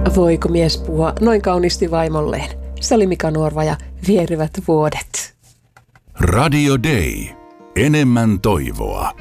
Voiko mies puhua noin kauniisti vaimolleen? Se oli Mika Nuorva ja Vierivät vuodet. Radio Day. Enemmän toivoa.